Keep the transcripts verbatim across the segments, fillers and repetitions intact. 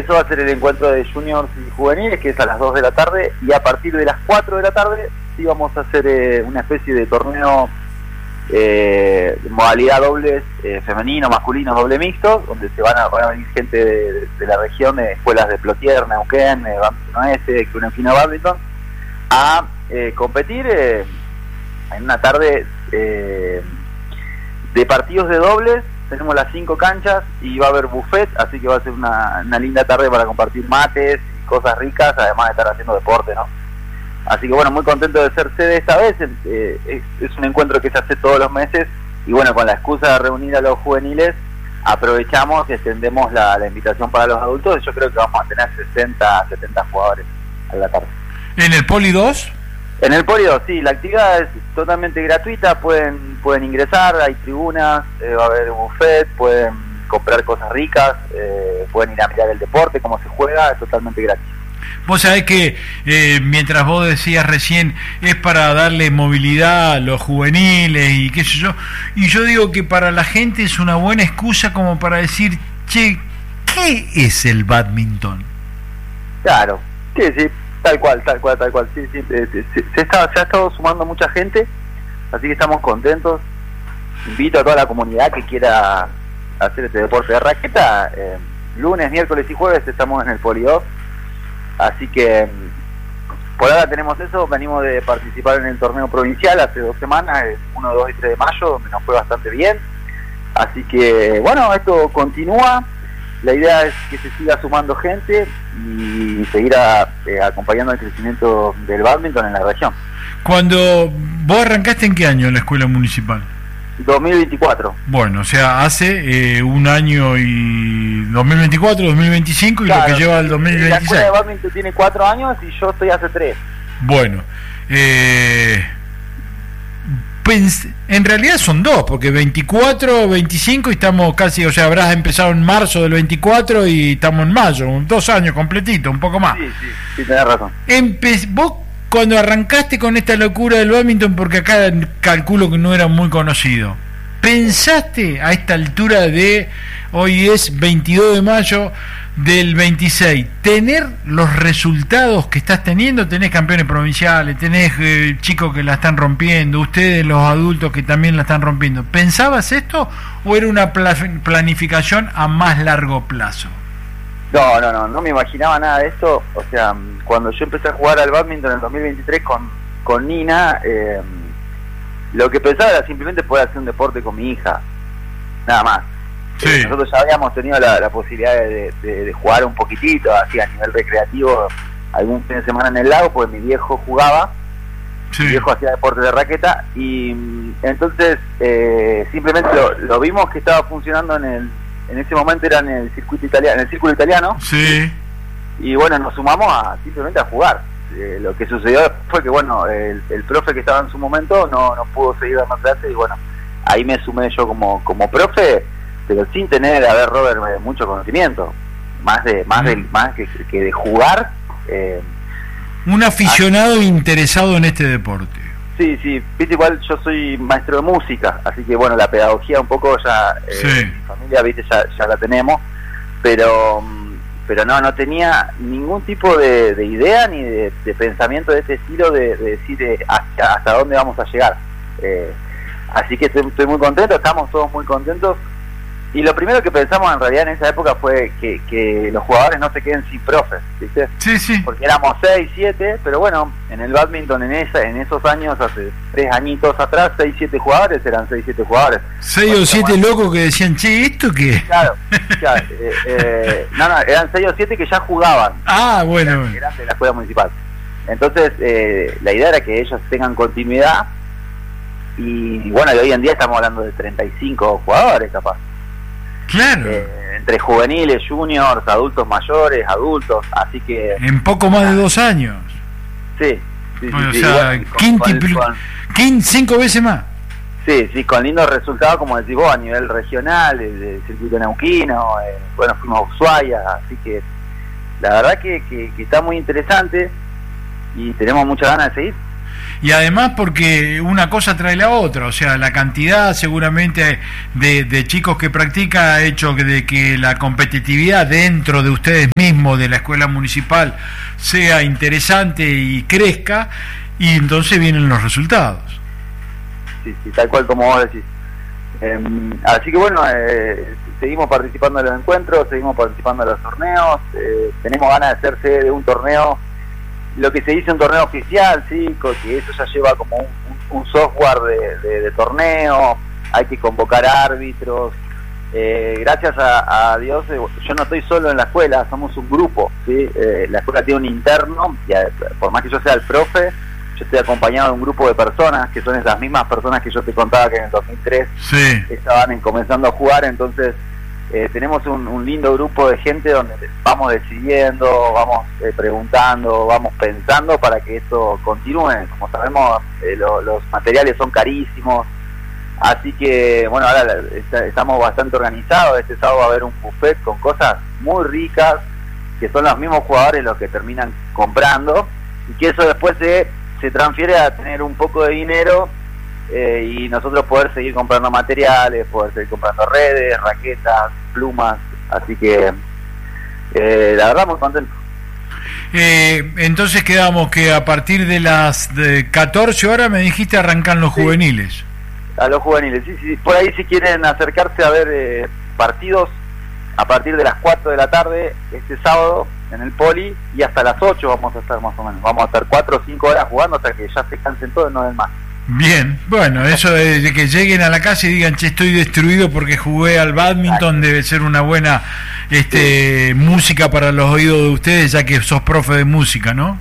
eso va a ser el encuentro de juniors y juveniles, que es a las dos de la tarde, y a partir de las cuatro de la tarde sí vamos a hacer eh, una especie de torneo eh, de modalidad dobles, eh, femenino, masculino, doble mixto, donde se van a, van a venir gente de, de, de la región, de escuelas de Plotier, Neuquén, eh, Badminton Oeste, Club Neuquino Badminton, a eh, competir eh, en una tarde eh, de partidos de dobles. Tenemos las cinco canchas y va a haber buffet, así que va a ser una, una linda tarde para compartir mates y cosas ricas, además de estar haciendo deporte, ¿no? Así que bueno, muy contento de ser sede esta vez. eh, es, es un encuentro que se hace todos los meses y bueno, con la excusa de reunir a los juveniles, aprovechamos y extendemos la, la invitación para los adultos. Yo creo que vamos a tener sesenta, setenta jugadores a la tarde. ¿En el Poli dos? En el Poli dos, sí, la actividad es totalmente gratuita, pueden pueden ingresar, hay tribunas, eh, va a haber buffet, pueden comprar cosas ricas, eh, pueden ir a mirar el deporte, cómo se juega, es totalmente gratis. Vos sabés que eh, mientras vos decías recién, es para darle movilidad a los juveniles y qué sé yo, y yo digo que para la gente es una buena excusa como para decir, che, ¿qué es el badminton? Claro, sí, sí. Tal cual, tal cual, tal cual, sí, sí, se, se, se, está, se ha estado sumando mucha gente, así que estamos contentos. Invito a toda la comunidad que quiera hacer este deporte de raqueta. Eh, lunes, miércoles y jueves estamos en el Poli dos, así que por ahora tenemos eso. Venimos de participar en el torneo provincial hace dos semanas, el uno, dos y tres de mayo, donde nos fue bastante bien. Así que bueno, esto continúa. La idea es que se siga sumando gente y seguir a, eh, acompañando el crecimiento del badminton en la región. Cuando vos arrancaste, ¿en qué año en la escuela municipal? dos mil veinticuatro. Bueno, o sea, hace eh, un año y dos mil veinticuatro, dos mil veinticinco y claro, lo que lleva al dos mil veintiséis. La escuela de badminton tiene cuatro años y yo estoy hace tres. Bueno, eh... en realidad son dos, porque veinticuatro, veinticinco y estamos casi, o sea, habrás empezado en marzo del veinticuatro y estamos en mayo, dos años completito, un poco más. Sí, sí, sí, tenés razón. Empe- vos cuando arrancaste con esta locura del badminton, porque acá calculo que no era muy conocido, ¿pensaste a esta altura de, hoy es veintidós de mayo del veintiséis, tener los resultados que estás teniendo? Tenés campeones provinciales, tenés eh, chicos que la están rompiendo, ustedes los adultos que también la están rompiendo. ¿Pensabas esto o era una pla- planificación a más largo plazo? No, no, no, no me imaginaba nada de esto. O sea, cuando yo empecé a jugar al badminton en el dos mil veintitrés con, con Nina, eh, lo que pensaba era simplemente poder hacer un deporte con mi hija, nada más. Sí. Eh, nosotros ya habíamos tenido la, la posibilidad de, de, de jugar un poquitito, así a nivel recreativo, algún fin de semana en el lago, porque mi viejo jugaba, Sí. mi viejo hacía deporte de raqueta, y entonces eh, simplemente lo, lo vimos que estaba funcionando en el, en ese momento era en el circuito italiano, en el círculo italiano, Sí. y bueno, nos sumamos a simplemente a jugar. Eh, lo que sucedió fue que bueno, el, el profe que estaba en su momento no, no pudo seguir dando clases, y bueno, ahí me sumé yo como, como profe, pero sin tener, a ver, Robert, mucho conocimiento, más de más Mm. de más que, que de jugar. eh, Un aficionado interesado en este deporte. sí, sí, viste, igual yo soy maestro de música, así que bueno, la pedagogía un poco ya, eh, Sí. mi familia, viste, ya, ya la tenemos, pero pero no, no tenía ningún tipo de, de idea ni de, de pensamiento de este estilo de, de decir eh, hasta, hasta dónde vamos a llegar. Eh, así que estoy, estoy muy contento, estamos todos muy contentos. Y lo primero que pensamos en realidad en esa época fue que, que los jugadores no se queden sin profes, ¿viste? Sí, sí. Porque éramos seis, siete, pero bueno, en el badminton en esa en esos años, hace tres añitos atrás, seis, siete jugadores, eran seis, siete jugadores. Seis Bueno, o siete bueno, locos que decían, che, ¿esto qué? Claro, claro eh, eh, no, no, eran seis o siete que ya jugaban, Ah, bueno. eran, eran de la escuela municipal. Entonces, eh, la idea era que ellos tengan continuidad, y bueno, y hoy en día estamos hablando de treinta y cinco jugadores, capaz. Claro. Eh, entre juveniles, juniors, adultos mayores, adultos, así que En poco más de dos años. sí, sí, Bueno, sí, o sí, sea, bueno, con- quintipl- con- quin- cinco veces más. sí, sí, con lindos resultados, como decís vos, a nivel regional, el, el circuito neuquino, eh, bueno, fuimos a Ushuaia, así que la verdad que, que, que está muy interesante y tenemos muchas ganas de seguir. y además porque una cosa trae la otra, o sea, la cantidad seguramente de, de chicos que practica ha hecho de que la competitividad dentro de ustedes mismos, de la escuela municipal, sea interesante y crezca, y entonces vienen los resultados. Sí, sí, tal cual como vos decís. Eh, así que bueno, eh, seguimos participando en los encuentros, seguimos participando en los torneos, eh, tenemos ganas de hacer sede de un torneo, lo que se dice un torneo oficial, sí, que eso ya lleva como un, un, un software de, de, de torneo, hay que convocar árbitros, eh, gracias a, a Dios, eh, yo no estoy solo en la escuela, somos un grupo, ¿sí? Eh, la escuela tiene un interno, y a, por más que yo sea el profe, yo estoy acompañado de un grupo de personas que son esas mismas personas que yo te contaba que en el dos mil tres sí. estaban en, comenzando a jugar, entonces eh, tenemos un, un lindo grupo de gente donde vamos decidiendo, vamos eh, preguntando, vamos pensando para que esto continúe. Como sabemos, eh, lo, los materiales son carísimos, así que bueno, ahora está, estamos bastante organizados. Este sábado va a haber un buffet con cosas muy ricas que son los mismos jugadores los que terminan comprando, y que eso después se se transfiere a tener un poco de dinero eh, y nosotros poder seguir comprando materiales, poder seguir comprando redes, raquetas, plumas, así que eh, la verdad muy contento. Eh, entonces quedamos que a partir de las de catorce horas me dijiste arrancan los sí, juveniles. A los juveniles, sí, sí, por ahí si quieren acercarse a ver eh, partidos a partir de las cuatro de la tarde este sábado en el Poli, y hasta las ocho vamos a estar más o menos, vamos a estar cuatro o cinco horas jugando hasta que ya se cansen todos y no den más. Bien, bueno, eso de, de que lleguen a la casa y digan, che, estoy destruido porque jugué al bádminton, debe ser una buena este sí. música para los oídos de ustedes, ya que sos profe de música, ¿no?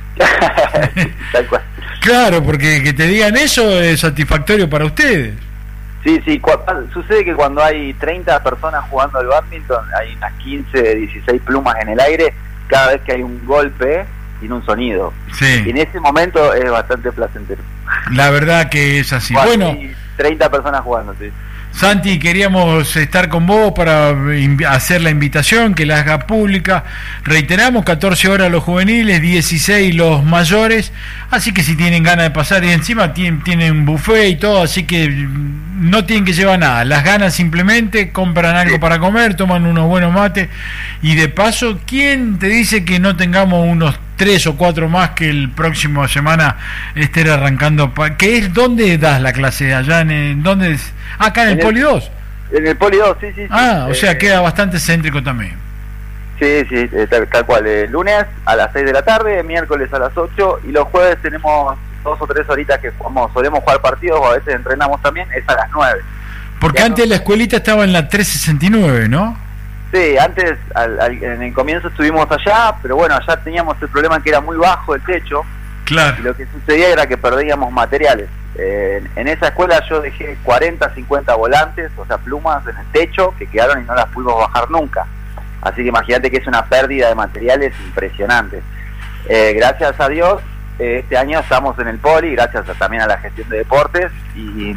Tal cual. Claro, porque que te digan eso es satisfactorio para ustedes. Sí, sí, cu- sucede que cuando hay treinta personas jugando al bádminton, hay unas quince, dieciséis plumas en el aire, cada vez que hay un golpe tiene un sonido. Sí. Y en ese momento es bastante placentero. La verdad que es así. Cuando bueno, hay treinta personas jugando, sí. Santi, queríamos estar con vos para hacer la invitación, que la haga pública. Reiteramos, catorce horas los juveniles, dieciséis los mayores, así que si tienen ganas de pasar, y encima tienen, tienen buffet y todo, así que no tienen que llevar nada, las ganas simplemente, compran algo para comer, toman unos buenos mates, y de paso, ¿quién te dice que no tengamos unos tres o cuatro más que el próximo semana estén arrancando? Pa- ¿Qué es? ¿Dónde das la clase? ¿Allá en el, dónde es? Acá en, en el, el Poli dos. En el Poli dos, sí, sí. Ah, sí. o sea, eh, queda bastante céntrico también. Sí, sí, eh, tal, tal cual. El lunes a las seis de la tarde, miércoles a las ocho, y los jueves tenemos dos o tres horitas que jugamos, solemos jugar partidos o a veces entrenamos también, es a las nueve. Porque ya antes no... la escuelita estaba en la trescientos sesenta y nueve, ¿no? Sí, antes, al, al, en el comienzo estuvimos allá, pero bueno, allá teníamos el problema que era muy bajo el techo. Claro. Y lo que sucedía era que perdíamos materiales. Eh, en, en esa escuela yo dejé cuarenta, cincuenta volantes, o sea, plumas en el techo, que quedaron y no las pudimos bajar nunca. Así que imagínate que es una pérdida de materiales impresionante. Eh, gracias a Dios, eh, este año estamos en el Poli, gracias a, también a la gestión de deportes, y,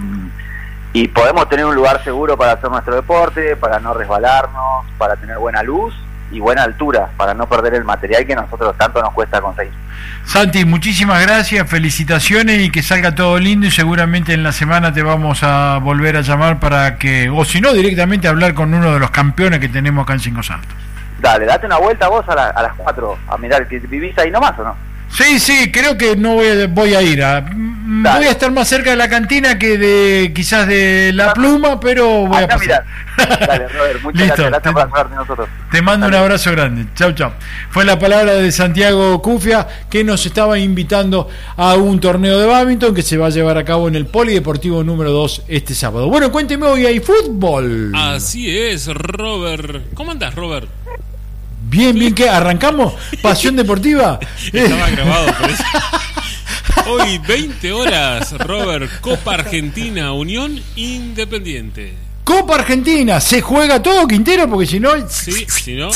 y podemos tener un lugar seguro para hacer nuestro deporte, para no resbalarnos, para tener buena luz y buena altura, para no perder el material que a nosotros tanto nos cuesta conseguir. Santi, muchísimas gracias, felicitaciones y que salga todo lindo, y seguramente en la semana te vamos a volver a llamar para que, o si no, directamente hablar con uno de los campeones que tenemos acá en Cinco Saltos. Dale, date una vuelta vos a, la, a las cuatro a mirar, que vivís ahí nomás, ¿o no? Sí, sí, creo que no voy a, voy a ir. A, voy a estar más cerca de la cantina que de quizás de la pluma, pero voy acá a pasar. Dale, Robert, muchas Listo, gracias, gracias te, por hablar de nosotros. Te mando Dale. Un abrazo grande. Chau, chau. Fue la palabra de Santiago Cufia, que nos estaba invitando a un torneo de bádminton que se va a llevar a cabo en el Polideportivo número dos este sábado. Bueno, cuénteme, hoy hay fútbol. Así es, Robert. ¿Cómo andás, Robert? Bien, bien, ¿qué? ¿Arrancamos? ¿Pasión deportiva? Estaba grabado por eso. Hoy, veinte horas, Robert, Copa Argentina, Unión Independiente. Copa Argentina, ¿se juega todo, Quintero? Porque si no... Sí, si no...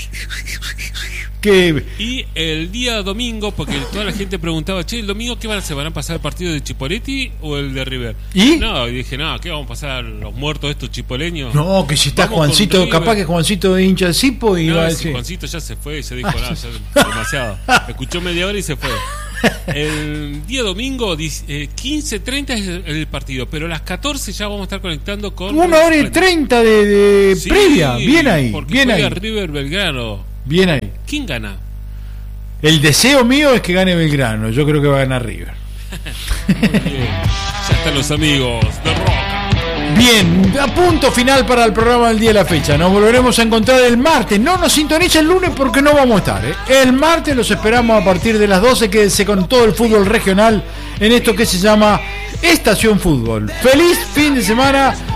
Que... Y el día domingo, porque toda la gente preguntaba, che, el domingo ¿qué van a hacer? ¿Van a pasar el partido de Chipoletti o el de River? ¿Y? No, y dije, no, ¿qué vamos a pasar los muertos estos chipoleños? No, que si está vamos Juancito, capaz que Juancito es hincha del Cipo y no, va a si decir... Juancito ya se fue y se dijo, ah, no, ya, demasiado. Escuchó media hora y se fue. El día domingo, eh, quince treinta es el partido, pero a las catorce ya vamos a estar conectando con... Una hora y treinta de, de sí, previa, bien ahí, porque bien ahí. River Belgrano. Bien ahí. ¿Quién gana? El deseo mío es que gane Belgrano, yo creo que va a ganar River. Muy bien, ya están los amigos de Roca. Bien, a punto final para el programa del día de la fecha. Nos volveremos a encontrar el martes. No nos sintoniza el lunes porque no vamos a estar, ¿eh? El martes los esperamos a partir de las doce. Quédense con todo el fútbol regional en esto que se llama Estación Fútbol. Feliz fin de semana.